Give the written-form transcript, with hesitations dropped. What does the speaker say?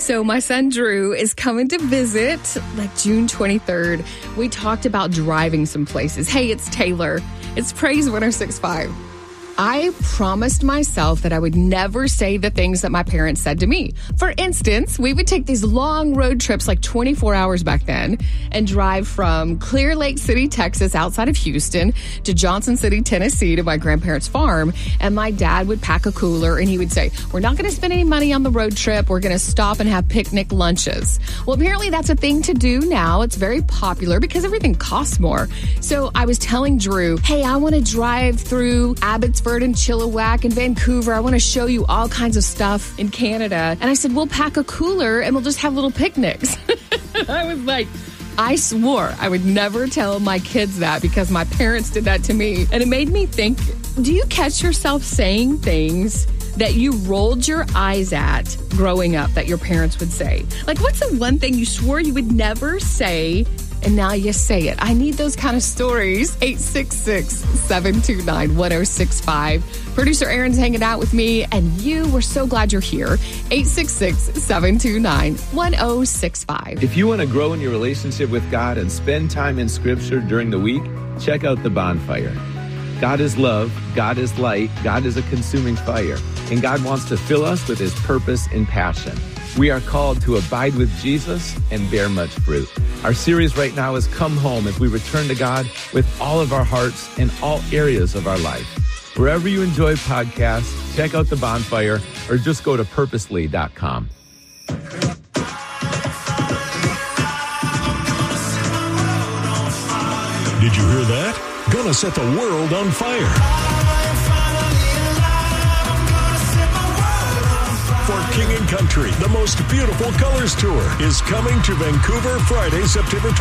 So my son Drew is coming to visit like June 23rd. We talked about driving some places. Hey, it's Taylor. It's Praise 106.5. I promised myself that I would never say the things that my parents said to me. For instance, we would take these long road trips, like 24 hours back then, and drive from Clear Lake City, Texas, outside of Houston, to Johnson City, Tennessee, to my grandparents' farm. And my dad would pack a cooler and he would say, we're not going to spend any money on the road trip. We're going to stop and have picnic lunches. Well, apparently that's a thing to do now. It's very popular because everything costs more. So I was telling Drew, hey, I want to drive through Abbotsford and Chilliwack and Vancouver. I want to show you all kinds of stuff in Canada. And I said, we'll pack a cooler and we'll just have little picnics. I was like, I swore I would never tell my kids that because my parents did that to me. And it made me think, do you catch yourself saying things that you rolled your eyes at growing up that your parents would say? Like, what's the one thing you swore you would never say and now you say it? I need those kind of stories. 866-729-1065. Producer Aaron's hanging out with me, and we're so glad you're here. 866-729-1065. If you want to grow in your relationship with God and spend time in Scripture during the week, check out The Bonfire. God is love, God is light, God is a consuming fire, and God wants to fill us with His purpose and passion. We are called to abide with Jesus and bear much fruit. Our series right now is Come Home as we return to God with all of our hearts in all areas of our life. Wherever you enjoy podcasts, check out The Bonfire or just go to purposely.com. Did you hear that? Gonna set the world on fire. For King and Country, the most beautiful colors tour is coming to Vancouver Friday, September